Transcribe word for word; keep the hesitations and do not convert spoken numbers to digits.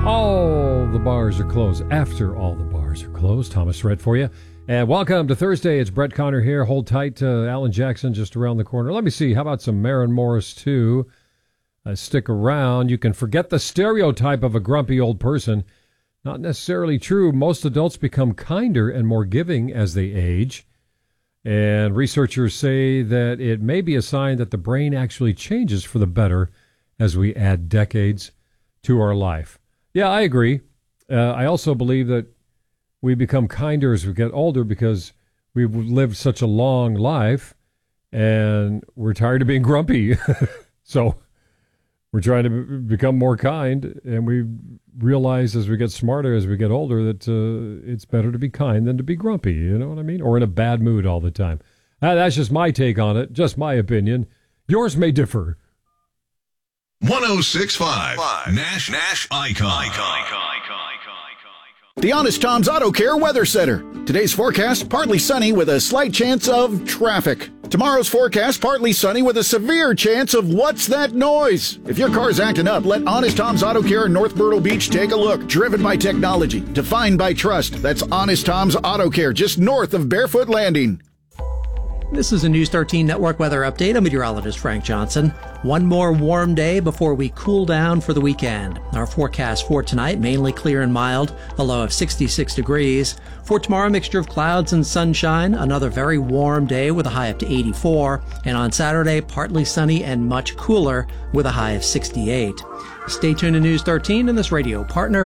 All the bars are closed. After all the bars are closed, Thomas read for you. And welcome to Thursday. It's Brett Connor here. Hold tight. Uh, Alan Jackson just around the corner. Let me see. How about some Maren Morris, too? Uh, stick around. You can forget the stereotype of a grumpy old person. Not necessarily true. Most adults become kinder and more giving as they age. And researchers say that it may be a sign that the brain actually changes for the better as we add decades to our life. Yeah, I agree. Uh, I also believe that we become kinder as we get older because we've lived such a long life and we're tired of being grumpy. So we're trying to b- become more kind, and we realize as we get smarter, as we get older, that uh, it's better to be kind than to be grumpy. You know what I mean? Or in a bad mood all the time. Uh, that's just my take on it, just my opinion. Yours may differ. one oh six point five Nash Nash Icon. Icon. The Honest Tom's Auto Care Weather Center. Today's forecast, partly sunny with a slight chance of traffic. Tomorrow's forecast, partly sunny with a severe chance of what's that noise? If your car's acting up, let Honest Tom's Auto Care in North Myrtle Beach take a look. Driven by technology, defined by trust. That's Honest Tom's Auto Care, just north of Barefoot Landing. This is a News thirteen Network weather update. I'm meteorologist Frank Johnson. One more warm day before we cool down for the weekend. Our forecast for tonight, mainly clear and mild, a low of sixty-six degrees. For tomorrow, mixture of clouds and sunshine, another very warm day with a high up to eighty-four. And on Saturday, partly sunny and much cooler with a high of sixty-eight. Stay tuned to News thirteen and this radio partner.